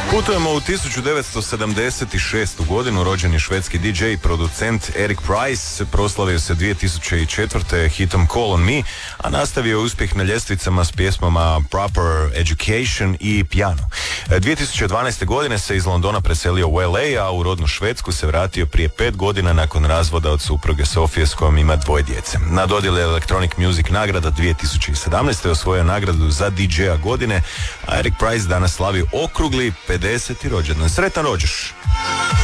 Putujemo u 1976. godinu. Rođen je švedski DJ i producent Eric Price. Proslavio se 2004. hitom Call on Me, a nastavio je uspjeh na ljestvicama s pjesmama Proper Education i Piano. 2012. godine se iz Londona preselio u LA, a u rodnu Švedsku se vratio prije 5 godina nakon razvoda od supruge Sofije s kojom ima 2 djece. Na dodjeli Electronic Music nagrada 2017. je osvojio nagradu za DJ-a godine, a Eric Price danas slavi okrugli 50. rođendan. Sretan rođeš!